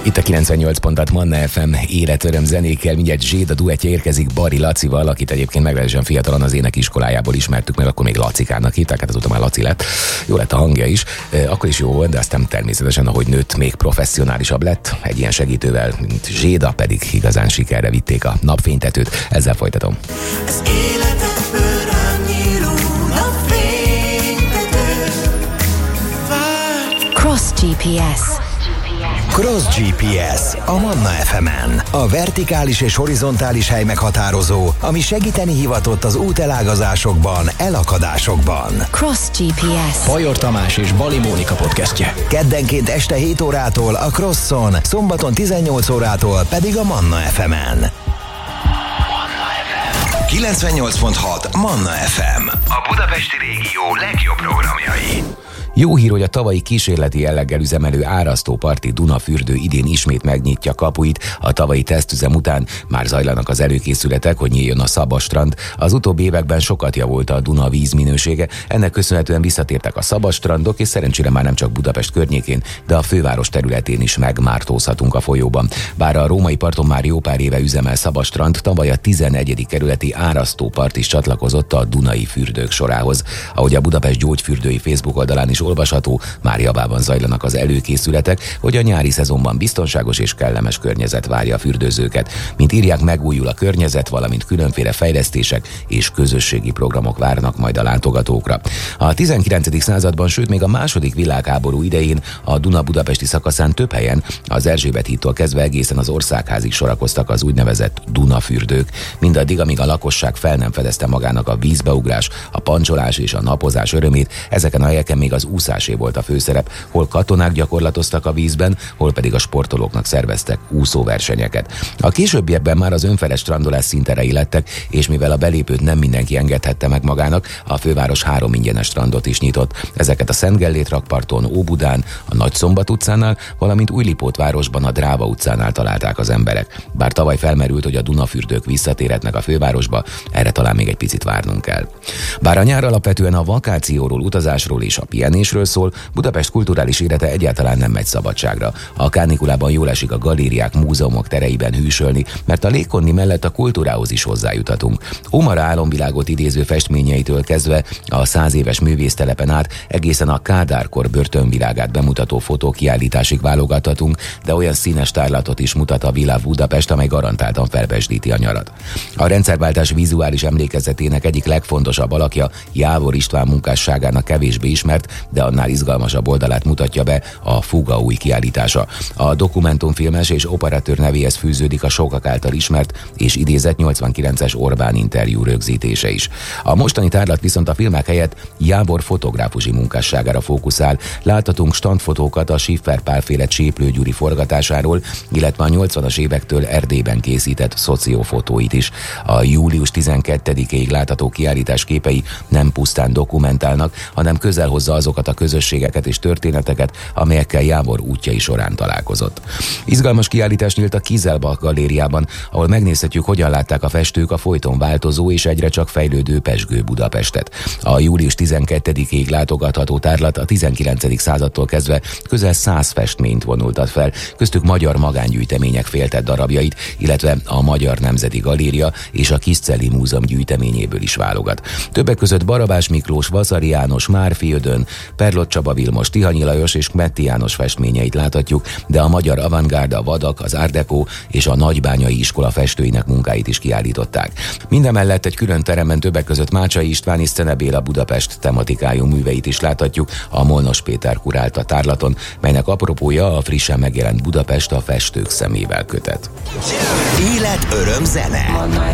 Itt a 98 pontat Manna FM életöröm zenékkel, mindjárt Zséda duettje érkezik Bari Lacival, akit egyébként meglehetősen fiatalon az énekiskolájából ismertük meg, akkor még Lacikának hívták, hát azóta már Laci lett. Jó lett a hangja is, akkor is jó volt, de aztán természetesen, ahogy nőtt, még professzionálisabb lett, egy ilyen segítővel, mint Zséda, pedig igazán sikerre vitték a napfénytetőt. Ezzel folytatom. Az életedből rám nyíló napfénytető. Cross GPS. Cross GPS a Manna FM-en. A vertikális és horizontális hely meghatározó, ami segíteni hivatott az útelágazásokban, elakadásokban. Cross GPS. Bajor Tamás és Bali Mónika podcastje. Keddenként este 7 órától a Crosson, szombaton 18 órától pedig a Manna FM-en. 98.6 Manna FM. A budapesti régió legjobb programjai. Jó hír, hogy a tavalyi kísérleti jelleggel üzemelő árasztóparti Dunafürdő idén ismét megnyitja kapuit. A tavalyi tesztüzem után már zajlanak az előkészületek, hogy nyíljon a Szabadstrand. Az utóbbi években sokat javult a Duna vízminősége, ennek köszönhetően visszatértek a szabadstrandok, és szerencsére már nem csak Budapest környékén, de a főváros területén is megmártózhatunk a folyóban. Bár a római parton már jó pár éve üzemel Szabadstrand, tavaly a 11. kerületi árasztópart is csatlakozott a Dunai fürdők sorához. Ahogy a Budapest Gyógyfürdői Facebook oldalán is olvasható, már javában zajlanak az előkészületek, hogy a nyári szezonban biztonságos és kellemes környezet várja a fürdőzőket. Mint írják, megújul a környezet, valamint különféle fejlesztések és közösségi programok várnak majd a látogatókra. A 19. században, sőt még a II. Világháború idején a Duna budapesti szakaszán több helyen, az Erzsébet hídtól kezdve egészen az Országházig sorakoztak az úgynevezett Dunafürdők. Mindaddig, amíg a lakosság fel nem fedezte magának a vízbeugrás, a pancsolás és a napozás örömét, ezeken a helyeken még az úszásé volt a főszerep, hol katonák gyakorlatoztak a vízben, hol pedig a sportolóknak szerveztek úszóversenyeket. A későbbiekben már az önfeles strandolás színterei lettek, és mivel a belépőt nem mindenki engedhette meg magának, a főváros 3 ingyenes strandot is nyitott. Ezeket a Szent Gellért rakparton, Óbudán, a Nagyszombat utcánál, valamint Újlipót városban, a Dráva utcánál találták az emberek. Bár tavaly felmerült, hogy a Dunafürdők visszatérhetnek a fővárosba, erre talán még egy picit várnunk kell. Bár a nyár alapvetően a vakációról, utazásról és a pihenésről szól, Budapest kulturális élete egyáltalán nem megy szabadságra. A kánikulában jól esik a galériák, múzeumok tereiben hűsölni, mert a légkondi mellett a kultúrához is hozzájuthatunk. Ómara álomvilágot idéző festményeitől kezdve a 100 éves művésztelepen át egészen a Kádár-kor börtönvilágát bemutató fotókiállításig válogathatunk, de olyan színes tárlatot is mutat a Villa Budapest, amely garantáltan felpesdíti a nyarat. A rendszerváltás vizuális emlékezetének egyik legfontosabb alakja, Jávor István munkásságának kevésbé ismert, de annál izgalmasabb oldalát mutatja be a Fuga új kiállítása. A dokumentumfilmes és operatőr nevéhez fűződik a sokak által ismert és idézett 89-es Orbán interjú rögzítése is. A mostani tárlat viszont a filmek helyett Jábor fotográfusi munkásságára fókuszál. Láthatunk standfotókat a Schiffer Pál-féle Cséplő Gyuri forgatásáról, illetve a 80-as évektől Erdélyben készített szociófotóit is. A július 12-ig látható kiállítás képei nem pusztán dokumentálnak, hanem közel hozza azokat a közösségeket és történeteket, amelyekkel Jábor útjai során találkozott. Izgalmas kiállítás nyílt a Kieselbach galériában, ahol megnézhetjük, hogyan látták a festők a folyton változó és egyre csak fejlődő pezsgő Budapestet. A július 12-ig látogatható tárlat a 19. századtól kezdve közel 100 festményt vonultat fel, köztük magyar magángyűjtemények féltett darabjait, illetve a Magyar Nemzeti Galéria és a Kiscelli Múzeum gyűjteményéből is válogat. Többek között Barabás Miklós, Vasari János, Márfi Ödön, Perlott Csaba Vilmos, Tihanyi Lajos és Metti János festményeit láthatjuk, de a magyar avantgárd, a Vadak, az Art Deco és a Nagybányai iskola festőinek munkáit is kiállították. Mindemellett egy külön teremben többek között Mácsai István és Szene Béla Budapest tematikájú műveit is láthatjuk, a Molnos Péter kurálta tárlaton, melynek apropója a frissen megjelent Budapest a festők szemével kötet. Élet, öröm, zene.